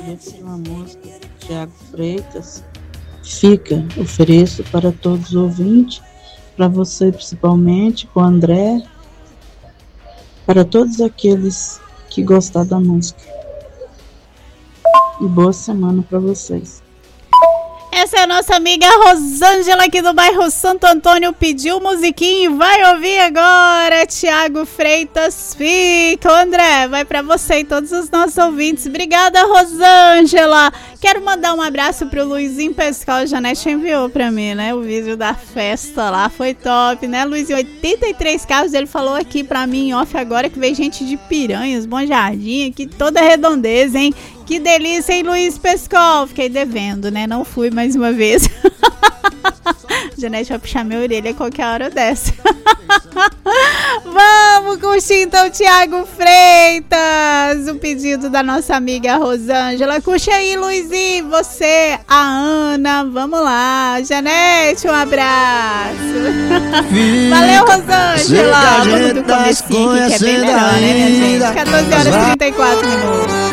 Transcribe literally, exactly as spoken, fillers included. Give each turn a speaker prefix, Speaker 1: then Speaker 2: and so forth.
Speaker 1: queria pedir uma música de Thiago Freitas. Fica, ofereço para todos os ouvintes, para você principalmente, com o André, para todos aqueles que gostar da música. E boa semana para vocês.
Speaker 2: Essa é a nossa amiga Rosângela aqui do bairro Santo Antônio, pediu musiquinha e vai ouvir agora. Thiago Freitas, fica. André, vai pra você e todos os nossos ouvintes. Obrigada, Rosângela. Quero mandar um abraço pro Luizinho Pescal. A Janete enviou pra mim, né? O vídeo da festa lá foi top, né, Luizinho? oitenta e três carros, ele falou aqui pra mim em off agora que veio gente de Piranhas, Bom Jardim, aqui toda redondeza, hein? Que delícia, hein, Luiz Pescol? Fiquei devendo, né? Não fui mais uma vez. Janete vai puxar minha orelha a qualquer hora dessa. Vamos curtir então Thiago Freitas, o pedido da nossa amiga Rosângela. Curte aí, Luizinho, você, a Ana, vamos lá. Janete, um abraço. Valeu, Rosângela. Vamos do comecinho aqui, que é bem melhor, né, minha gente? catorze horas e trinta e quatro minutos.